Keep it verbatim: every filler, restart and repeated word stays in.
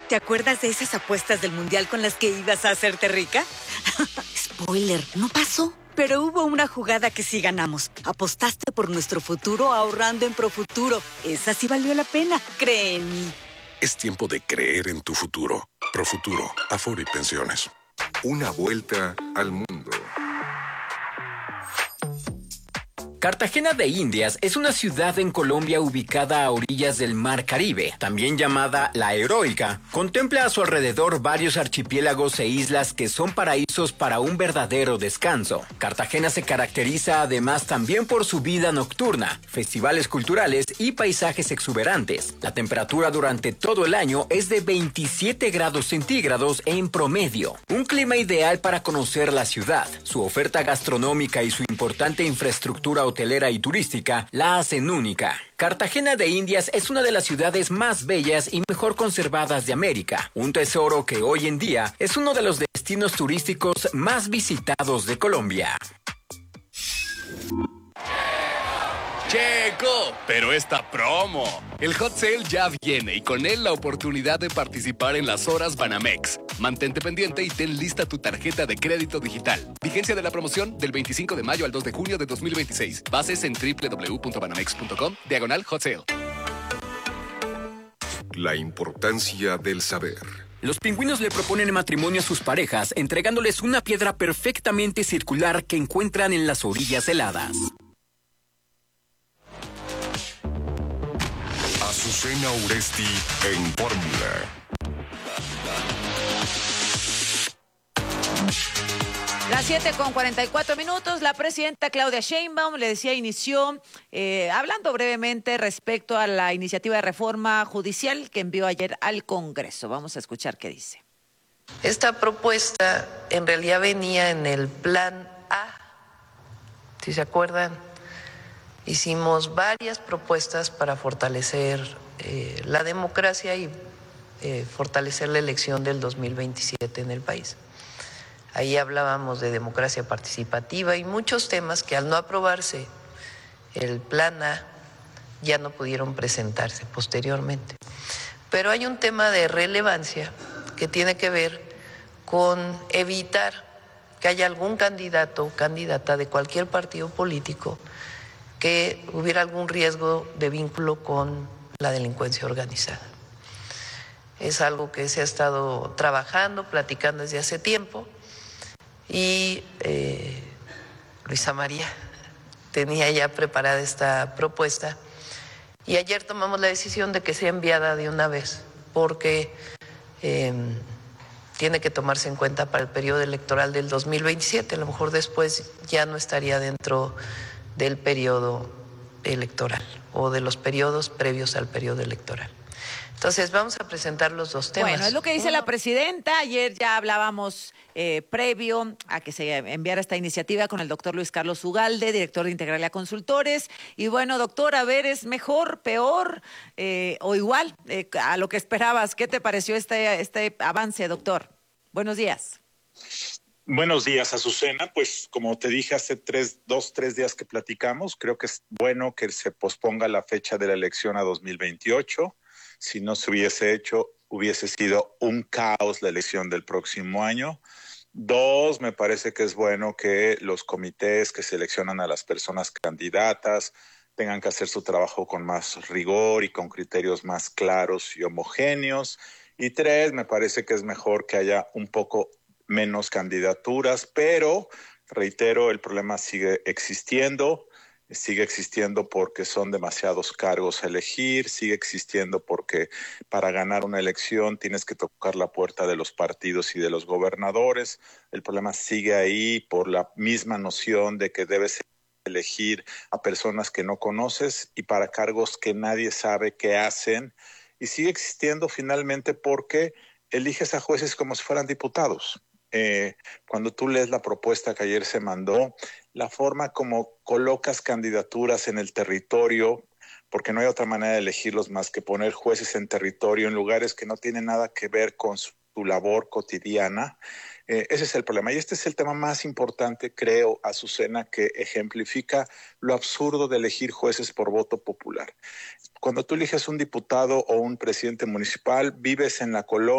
¿Te acuerdas de esas apuestas del Mundial con las que ibas a hacerte rica? Spoiler, no pasó. Pero hubo una jugada que sí ganamos. Apostaste por nuestro futuro ahorrando en Profuturo. Esa sí valió la pena, cree en mí. Es tiempo de creer en tu futuro. Profuturo, Afore y Pensiones. Una vuelta al mundo. Cartagena de Indias es una ciudad en Colombia ubicada a orillas del Mar Caribe, también llamada La Heroica. Contempla a su alrededor varios archipiélagos e islas que son paraísos para un verdadero descanso. Cartagena se caracteriza además también por su vida nocturna, festivales culturales y paisajes exuberantes. La temperatura durante todo el año es de veintisiete grados centígrados en promedio. Un clima ideal para conocer la ciudad. Su oferta gastronómica y su importante infraestructura hotelera y turística la hacen única. Cartagena de Indias es una de las ciudades más bellas y mejor conservadas de América, un tesoro que hoy en día es uno de los destinos turísticos más visitados de Colombia. Checo, pero esta promo. El Hot Sale ya viene y con él la oportunidad de participar en las horas Banamex. Mantente pendiente y ten lista tu tarjeta de crédito digital. Vigencia de la promoción del veinticinco de mayo al dos de junio de dos mil veintiséis. Bases en doble u doble u doble u punto banamex punto com, diagonal Hot Sale. La importancia del saber. Los pingüinos le proponen matrimonio a sus parejas, entregándoles una piedra perfectamente circular que encuentran en las orillas heladas. Azucena Uresti en Fórmula. Las siete con cuarenta y cuatro minutos, la presidenta Claudia Sheinbaum, le decía, inició eh, hablando brevemente respecto a la iniciativa de reforma judicial que envió ayer al Congreso. Vamos a escuchar qué dice. Esta propuesta en realidad venía en el plan A, si se acuerdan. Hicimos varias propuestas para fortalecer eh, la democracia y eh, fortalecer la elección del dos mil veintisiete en el país. Ahí hablábamos de democracia participativa y muchos temas que al no aprobarse el plan A ya no pudieron presentarse posteriormente. Pero hay un tema de relevancia que tiene que ver con evitar que haya algún candidato o candidata de cualquier partido político que hubiera algún riesgo de vínculo con la delincuencia organizada. Es algo que se ha estado trabajando, platicando desde hace tiempo y eh, Luisa María tenía ya preparada esta propuesta y ayer tomamos la decisión de que sea enviada de una vez porque eh, tiene que tomarse en cuenta para el periodo electoral del dos mil veintisiete, a lo mejor después ya no estaría dentro del periodo electoral o de los periodos previos al periodo electoral. Entonces vamos a presentar los dos temas. Bueno, es lo que dice la presidenta. Ayer ya hablábamos eh, previo a que se enviara esta iniciativa con el doctor Luis Carlos Ugalde, director de Integralia Consultores. Y bueno, doctor, a ver, ¿es mejor, peor eh, o igual eh, a lo que esperabas? ¿Qué te pareció este, este avance, doctor? Buenos días. Buenos días, Azucena. Pues como te dije hace tres, dos, tres días que platicamos, creo que es bueno que se posponga la fecha de la elección a dos mil veintiocho. Si no se hubiese hecho, hubiese sido un caos la elección del próximo año. Dos, me parece que es bueno que los comités que seleccionan a las personas candidatas tengan que hacer su trabajo con más rigor y con criterios más claros y homogéneos. Y tres, me parece que es mejor que haya un poco menos candidaturas, pero reitero, el problema sigue existiendo, sigue existiendo porque son demasiados cargos a elegir, sigue existiendo porque para ganar una elección tienes que tocar la puerta de los partidos y de los gobernadores. El problema sigue ahí por la misma noción de que debes elegir a personas que no conoces y para cargos que nadie sabe qué hacen, y sigue existiendo finalmente porque eliges a jueces como si fueran diputados. Eh, cuando tú lees la propuesta que ayer se mandó, la forma como colocas candidaturas en el territorio, porque no hay otra manera de elegirlos más que poner jueces en territorio en lugares que no tienen nada que ver con su, su labor cotidiana, eh, ese es el problema. Y este es el tema más importante, creo, Azucena, que ejemplifica lo absurdo de elegir jueces por voto popular. Cuando tú eliges un diputado o un presidente municipal, vives en la colonia,